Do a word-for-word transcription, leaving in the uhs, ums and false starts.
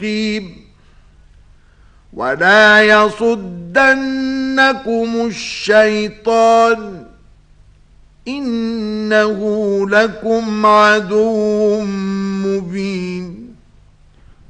مستقيم ولا يصدنكم الشيطان إنه لكم عدو مبين